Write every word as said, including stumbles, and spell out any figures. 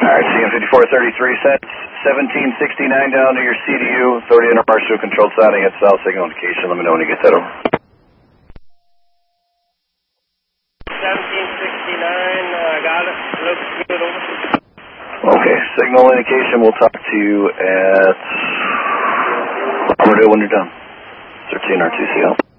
Alright, C M fifty-four thirty-three, set seventeen sixty-nine down to your C D U, authority under Marshall controlled sounding at south signal indication. Let me know when you get that over. seventeen sixty-nine, uh, got it. Looks good, over. Okay, signal indication. We'll talk to you at Armadale when you're done. thirteen R two C L.